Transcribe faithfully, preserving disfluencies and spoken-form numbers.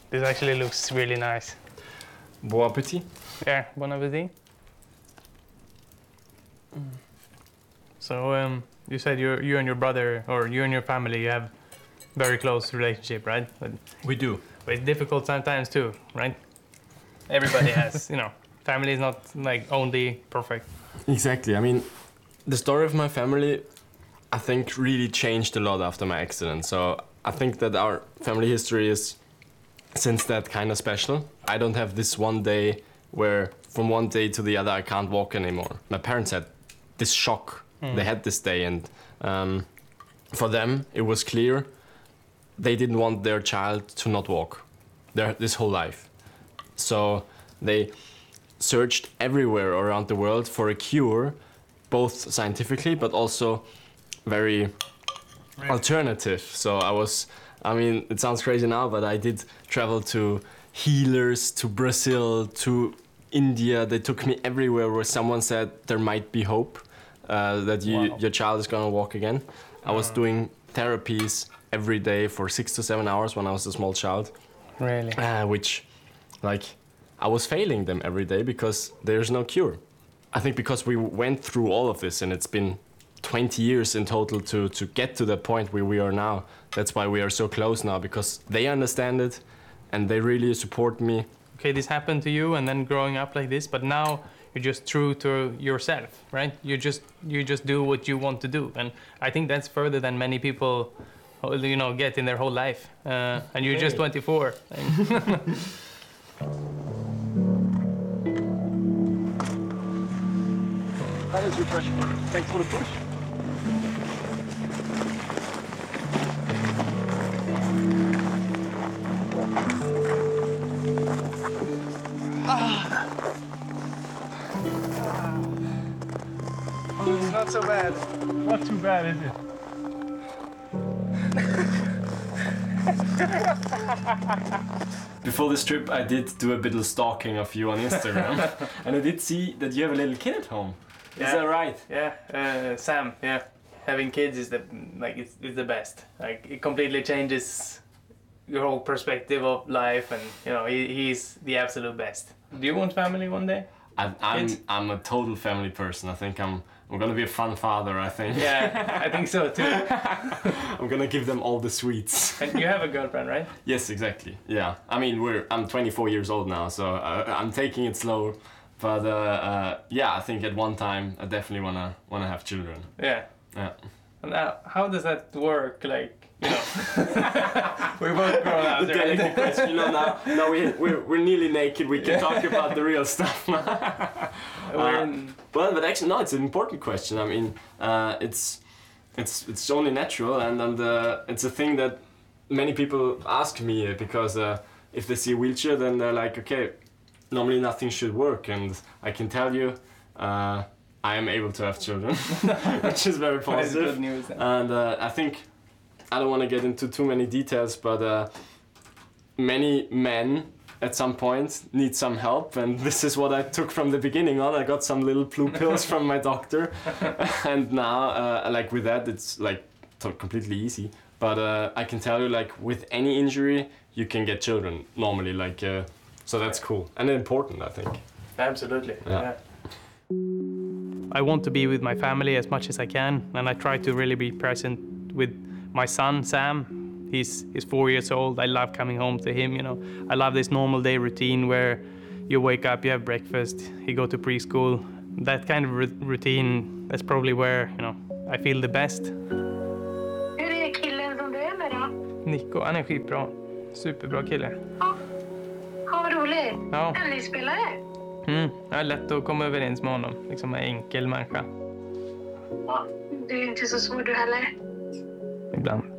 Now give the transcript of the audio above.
This actually looks really nice. Bon appétit. Yeah, bon appetit. Mm. So um, you said you you and your brother, or you and your family, you have very close relationship, right? But we do. But it's difficult sometimes too, right? Everybody has, you know, family is not like only perfect. Exactly. I mean, the story of my family, I think, really changed a lot after my accident. So I think that our family history is, since that, kind of special. I don't have this one day where from one day to the other I can't walk anymore. My parents had this shock. Mm. They had this day, and um, for them it was clear they didn't want their child to not walk their, this whole life. So they searched everywhere around the world for a cure, both scientifically but also very right. alternative. So I was, I mean, it sounds crazy now, but I did travel to healers, to Brazil, to India. They took me everywhere where someone said there might be hope, uh, that you, wow. your child is gonna walk again. I was doing therapies every day for six to seven hours when I was a small child. Really? Uh, which, like, I was failing them every day because there's no cure. I think because we went through all of this, and it's been twenty years in total to, to get to the point where we are now. That's why we are so close now, because they understand it and they really support me. Okay, this happened to you, and then growing up like this, but now you're just true to yourself, right? You just you just do what you want to do, and I think that's further than many people, you know, get in their whole life. Uh, and you're just twenty-four. That is refreshing. Thanks for the push. Ah. Oh, it's not so bad. Not too bad, is it? Before this trip, I did do a bit of stalking of you on Instagram, and I did see that you have a little kid at home. Yeah. Is that right? Yeah, uh, Sam. Yeah, having kids is the like it's, it's the best. Like it completely changes your whole perspective of life, and you know he, he's the absolute best. Do you want family one day? I, I'm kids? I'm a total family person. I think I'm I'm gonna be a fun father. I think. Yeah, I think so too. I'm gonna give them all the sweets. And you have a girlfriend, right? Yes, exactly. Yeah, I mean we're I'm twenty-four years old now, so uh, I'm taking it slow. But uh, uh, yeah, I think at one time I definitely wanna wanna have children. Yeah. Yeah. And now, how does that work? Like, you know, we're both grown up. The delicate question, you know. Now, now we we're, we're nearly naked. We can yeah. talk about the real stuff. uh, but but actually, no, it's an important question. I mean, uh, it's it's it's only natural, and and uh, it's a thing that many people ask me because uh, if they see a wheelchair, then they're like, okay. Normally nothing should work, and I can tell you uh, I am able to have children, which is very positive. Good news, then. And uh, I think, I don't want to get into too many details, but uh, many men at some point need some help, and this is what I took from the beginning on. I got some little blue pills from my doctor, and now uh, like with that it's like completely easy. But uh, I can tell you, like with any injury you can get children normally, like uh, so that's cool and important, I think. Absolutely. Yeah. Yeah. I want to be with my family as much as I can, and I try to really be present with my son Sam. He's he's four years old. I love coming home to him. You know, I love this normal day routine where you wake up, you have breakfast, you go to preschool. That kind of routine. That's probably where you know I feel the best. Hur är killen som du är med då? Nico, han är skitbra. Superbra kille. Ja. Ha roligt. Ja. Tennisspelare. Mm, det är lätt att komma överens med honom. Liksom en enkel människa. Ja, du är inte så svår du heller. Ibland.